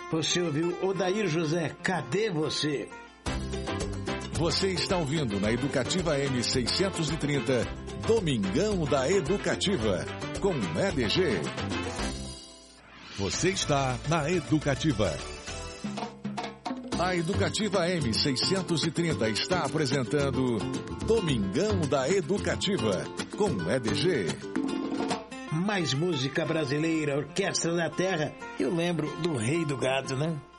você ouviu Odair José, Cadê Você? Você está ouvindo na Educativa M630, Domingão da Educativa, com EDG. Você está na Educativa. A Educativa M630 está apresentando Domingão da Educativa, com EDG. Mais música brasileira, Orquestra da Terra. Eu lembro do Rei do Gado, né?